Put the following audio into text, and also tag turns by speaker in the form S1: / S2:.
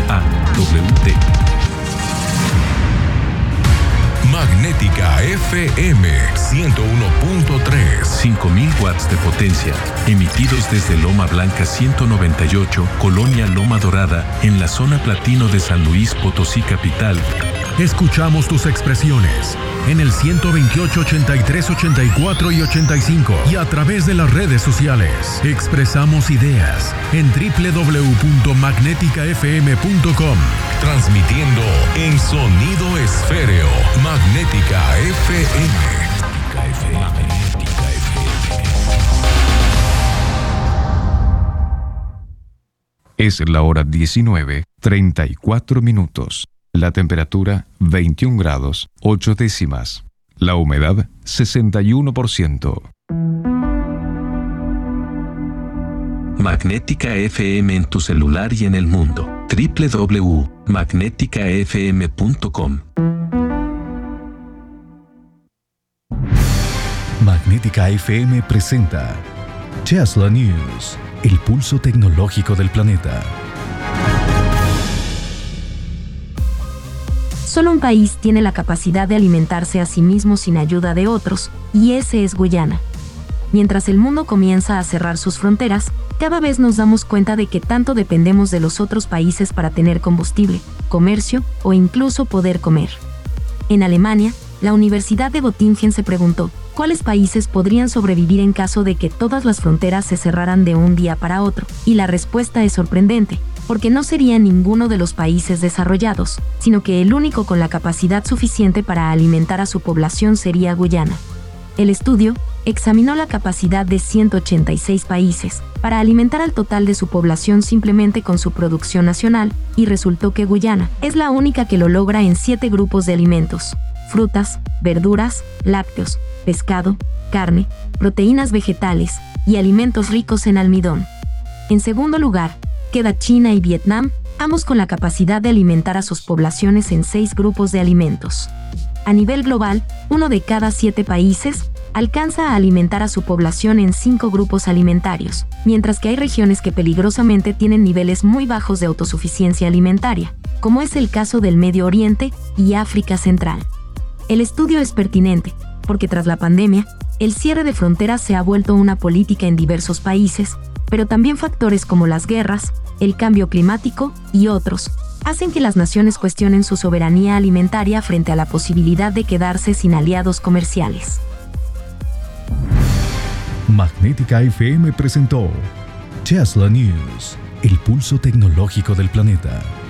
S1: Magnética FM 101.3.
S2: 5000 watts de potencia, emitidos desde Loma Blanca 198, Colonia Loma Dorada, en la zona platino de San Luis Potosí capital.
S3: Escuchamos tus expresiones en el 128, 83, 84 y 85 y a través de las redes sociales. Expresamos ideas en www.magneticafm.com.
S1: Transmitiendo en sonido esféreo. Magnética FM. Magnética FM.
S4: Es la hora 19:34. La temperatura 21 grados 8 décimas. La humedad 61%.
S2: Magnética FM en tu celular y en el mundo. www.magneticafm.com.
S3: Magnética FM presenta Tesla News, el pulso tecnológico del planeta.
S5: Solo un país tiene la capacidad de alimentarse a sí mismo sin ayuda de otros, y ese es Guyana. Mientras el mundo comienza a cerrar sus fronteras, cada vez nos damos cuenta de que tanto dependemos de los otros países para tener combustible, comercio o incluso poder comer. En Alemania, la Universidad de Göttingen se preguntó, ¿cuáles países podrían sobrevivir en caso de que todas las fronteras se cerraran de un día para otro? Y la respuesta es sorprendente, porque no sería ninguno de los países desarrollados, sino que el único con la capacidad suficiente para alimentar a su población sería Guyana. El estudio examinó la capacidad de 186 países para alimentar al total de su población simplemente con su producción nacional, y resultó que Guyana es la única que lo logra en 7 grupos de alimentos: frutas, verduras, lácteos, pescado, carne, proteínas vegetales y alimentos ricos en almidón. En segundo lugar, queda China y Vietnam, ambos con la capacidad de alimentar a sus poblaciones en 6 grupos de alimentos. A nivel global, 1 de cada 7 países alcanza a alimentar a su población en 5 grupos alimentarios, mientras que hay regiones que peligrosamente tienen niveles muy bajos de autosuficiencia alimentaria, como es el caso del Medio Oriente y África Central. El estudio es pertinente, porque tras la pandemia, el cierre de fronteras se ha vuelto una política en diversos países, pero también factores como las guerras, el cambio climático y otros hacen que las naciones cuestionen su soberanía alimentaria frente a la posibilidad de quedarse sin aliados comerciales.
S3: Magnética FM presentó Tesla News, el pulso tecnológico del planeta.